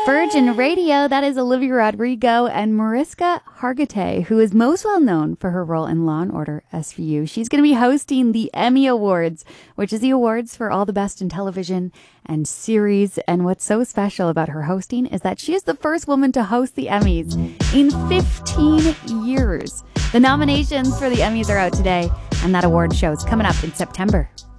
Virgin Radio. That is Olivia Rodrigo and Mariska Hargitay, who is most well known for her role in Law & Order SVU. She's going to be hosting the Emmy Awards, which is the awards for all the best in television and series. And what's so special about her hosting is that she is the first woman to host the Emmys in 15 years. The nominations for the Emmys are out today, and that award show is coming up in September.